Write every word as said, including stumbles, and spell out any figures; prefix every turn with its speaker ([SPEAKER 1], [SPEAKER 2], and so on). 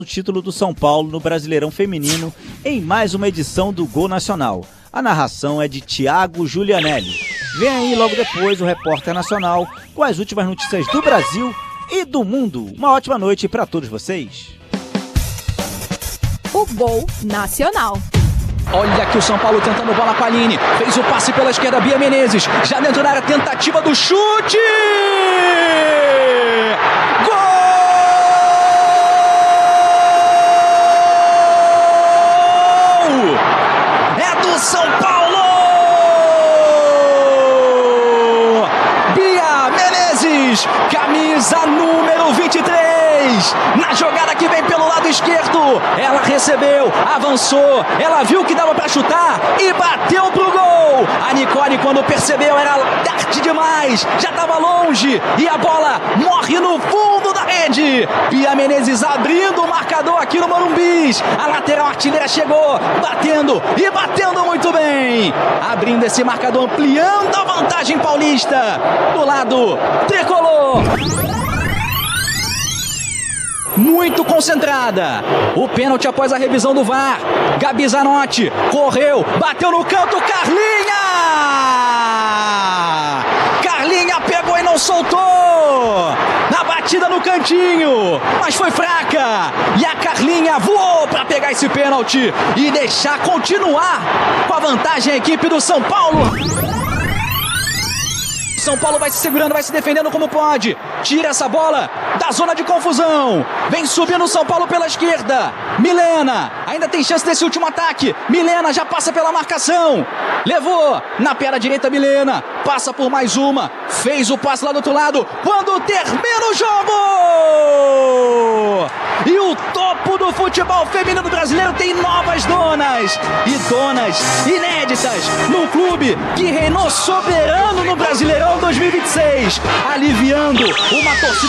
[SPEAKER 1] O título do São Paulo no Brasileirão Feminino em mais uma edição do Gol Nacional. A narração é de Thiago Julianelli. Vem aí logo depois o Repórter Nacional com as últimas notícias do Brasil e do mundo. Uma ótima noite para todos vocês.
[SPEAKER 2] O Gol Nacional.
[SPEAKER 3] Olha aqui o São Paulo tentando bola com a Aline. Fez o passe pela esquerda, Bia Menezes. Já dentro da área, tentativa do chute! Gol! É do São Paulo! Bia Menezes, camisa número vinte e três. Na jogada que vem pelo lado esquerdo, ela recebeu, avançou, ela viu que dava para chutar e bateu pro gol. A Nicole, quando percebeu, era tarde demais, já estava longe e a bola morre no fundo da rede. Bia Menezes abrindo o marcador aqui no Morumbi. A lateral artilheira chegou, batendo e batendo muito bem, abrindo esse marcador, ampliando a vantagem paulista do lado tricolor. Muito concentrada. O pênalti após a revisão do V A R. Gabi Zanotti correu, bateu no canto, Carlinha! Carlinha pegou e não soltou. Na batida no cantinho, mas foi fraca. E a Carlinha voou para pegar esse pênalti e deixar continuar com a vantagem a equipe do São Paulo. São Paulo vai se segurando, vai se defendendo como pode. Tira essa bola da zona de confusão. Vem subindo o São Paulo pela esquerda. Milena, ainda tem chance desse último ataque. Milena já passa pela marcação. Levou na perna direita Milena. Passa por mais uma. Fez o passe lá do outro lado. Quando termina o jogo! E o topo do futebol feminino brasileiro tem novas donas. E donas inéditas no clube que reinou soberano no Brasileirão dois mil e vinte e seis, aliviando uma torcida